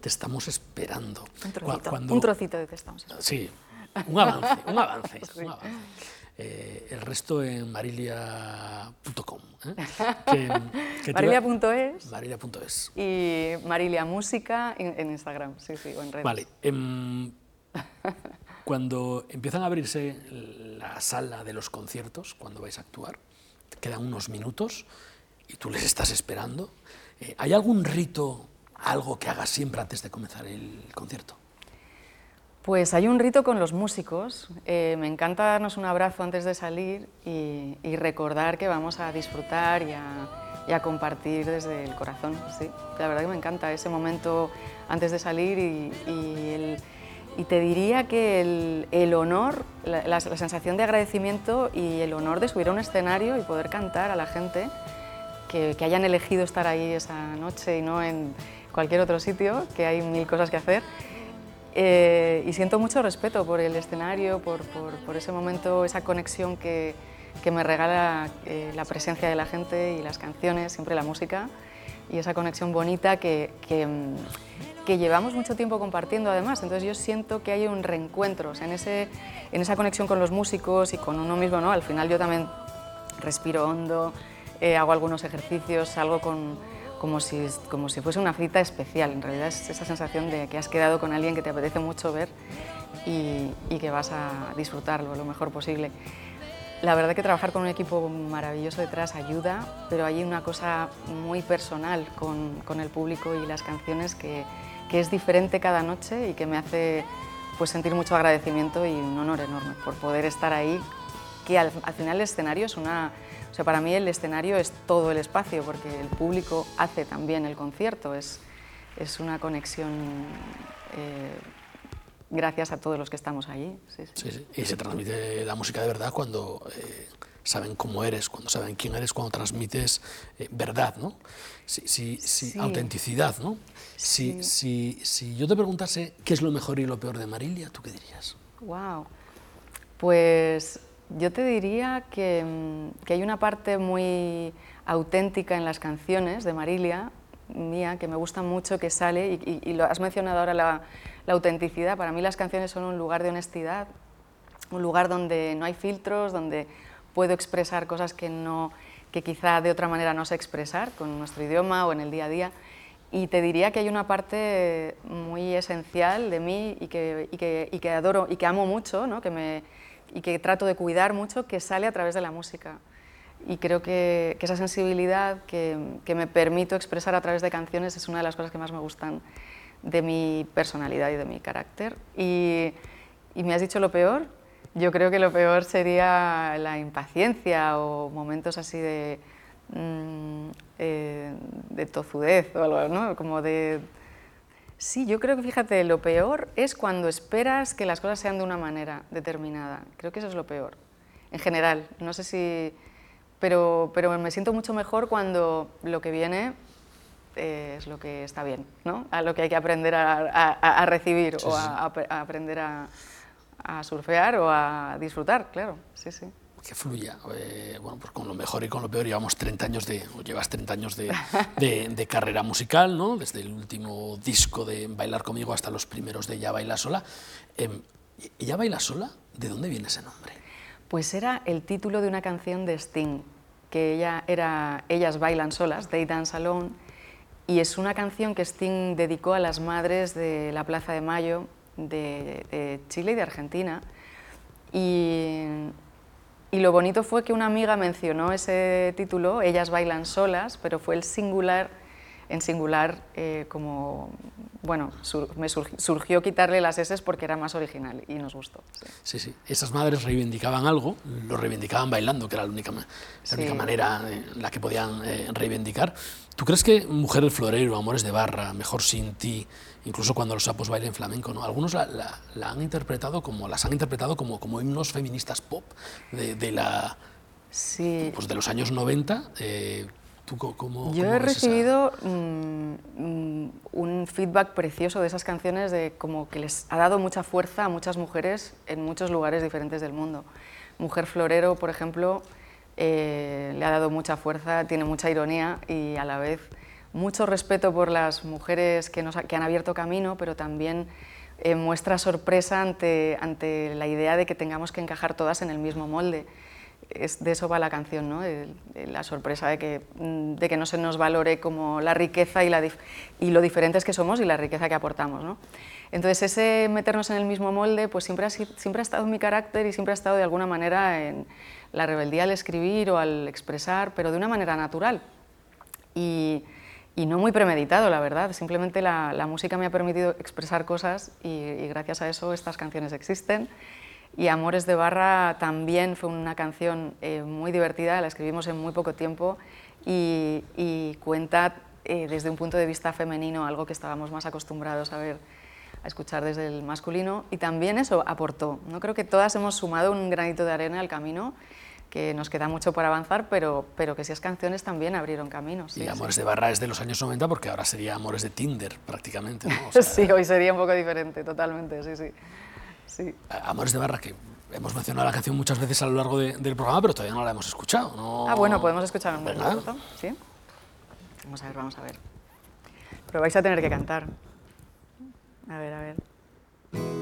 Te estamos esperando. Un trocito de Te estamos esperando. Sí, un avance. Sí. Un avance. El resto en marilia.com. Marilia.es. Marilia.es. Y Marilia Música en Instagram, sí, o en redes. Vale. Cuando empiezan a abrirse la sala de los conciertos, cuando vais a actuar, quedan unos minutos y tú les estás esperando. ¿Hay algún rito, algo que hagas siempre antes de comenzar el concierto? Pues hay un rito con los músicos. Me encanta darnos un abrazo antes de salir y recordar que vamos a disfrutar y a compartir desde el corazón. Sí, la verdad que me encanta ese momento antes de salir y te diría que el honor, la sensación de agradecimiento y el honor de subir a un escenario y poder cantar a la gente que hayan elegido estar ahí esa noche y no en cualquier otro sitio, que hay mil cosas que hacer. Y siento mucho respeto por el escenario, por ese momento, esa conexión que me regala la presencia de la gente y las canciones, siempre la música, y esa conexión bonita que llevamos mucho tiempo compartiendo además. Entonces yo siento que hay un reencuentro, o sea, en esa conexión con los músicos y con uno mismo, ¿no? Al final yo también respiro hondo, hago algunos ejercicios, salgo como si fuese una cita especial. En realidad es esa sensación de que has quedado con alguien que te apetece mucho ver y que vas a disfrutarlo lo mejor posible. La verdad que trabajar con un equipo maravilloso detrás ayuda, pero hay una cosa muy personal con el público y las canciones que es diferente cada noche y que me hace pues, sentir mucho agradecimiento y un honor enorme por poder estar ahí, que al final el escenario es una... O sea, para mí el escenario es todo el espacio, porque el público hace también el concierto, es una conexión gracias a todos los que estamos allí. Sí. Y se transmite la música de verdad cuando saben cómo eres, cuando saben quién eres, cuando transmites verdad, ¿no? Sí. Autenticidad, ¿no? Sí. Si yo te preguntase qué es lo mejor y lo peor de Marilia, ¿tú qué dirías? Wow. Pues yo te diría que hay una parte muy auténtica en las canciones de Marilia, mía, que me gusta mucho, que sale, y lo has mencionado ahora, la autenticidad. Para mí las canciones son un lugar de honestidad, un lugar donde no hay filtros, donde puedo expresar cosas que quizá de otra manera no sé expresar con nuestro idioma o en el día a día. Y te diría que hay una parte muy esencial de mí y que adoro y que amo mucho, ¿no? Y que trato de cuidar mucho, que sale a través de la música. Y creo que esa sensibilidad que me permito expresar a través de canciones es una de las cosas que más me gustan de mi personalidad y de mi carácter. Y me has dicho lo peor. Yo creo que lo peor sería la impaciencia o momentos así de tozudez o algo, ¿no? Como de... Sí, yo creo que, fíjate, lo peor es cuando esperas que las cosas sean de una manera determinada. Creo que eso es lo peor, en general. No sé si... Pero me siento mucho mejor cuando lo que viene es lo que está bien, ¿no? A lo que hay que aprender a recibir o a aprender a surfear o a disfrutar, claro, sí. Que fluya. Bueno, pues con lo mejor y con lo peor llevas 30 años de carrera musical, ¿no? Desde el último disco de Bailar Conmigo hasta los primeros de Ella Baila Sola. ¿Ella Baila Sola? ¿De dónde viene ese nombre? Pues era el título de una canción de Sting, que Ellas Bailan Solas, They Dance Alone, y es una canción que Sting dedicó a las madres de la Plaza de Mayo de Chile y de Argentina. Y lo bonito fue que una amiga mencionó ese título, Ellas Bailan Solas, pero fue el singular, en singular, como, bueno, me surgió quitarle las S porque era más original y nos gustó. Sí. Esas madres reivindicaban algo, lo reivindicaban bailando, que era la única manera en la que podían reivindicar. ¿Tú crees que Mujer del Florero, Amores de Barra, Mejor sin ti, incluso Cuando los sapos bailen flamenco, ¿no? Algunos las han interpretado como himnos feministas pop de los años 90? Yo he recibido un feedback precioso de esas canciones, de como que les ha dado mucha fuerza a muchas mujeres en muchos lugares diferentes del mundo. Mujer Florero, por ejemplo, le ha dado mucha fuerza, tiene mucha ironía y a la vez mucho respeto por las mujeres que han abierto camino, pero también muestra sorpresa ante la idea de que tengamos que encajar todas en el mismo molde. De eso va la canción, ¿no? La sorpresa de que no se nos valore como la riqueza y lo diferentes que somos y la riqueza que aportamos, ¿no? Entonces, ese meternos en el mismo molde pues siempre ha estado en mi carácter y siempre ha estado de alguna manera en la rebeldía al escribir o al expresar, pero de una manera natural y no muy premeditado, la verdad. Simplemente la música me ha permitido expresar cosas y gracias a eso estas canciones existen. Y Amores de Barra también fue una canción muy divertida, la escribimos en muy poco tiempo y cuenta desde un punto de vista femenino algo que estábamos más acostumbrados a escuchar desde el masculino, y también eso aportó, ¿no? Creo que todas hemos sumado un granito de arena al camino, que nos queda mucho por avanzar, pero que esas canciones también abrieron caminos. Y Amores de Barra es de los años 90, porque ahora sería Amores de Tinder, prácticamente, ¿no? O sea, sí, hoy sería un poco diferente, totalmente, sí. Amores de Barra, que hemos mencionado la canción muchas veces a lo largo del programa, pero todavía no la hemos escuchado, ¿no? Ah, bueno, podemos escuchar un poco, ¿sí? Vamos a ver. Pero vais a tener que cantar. A ver.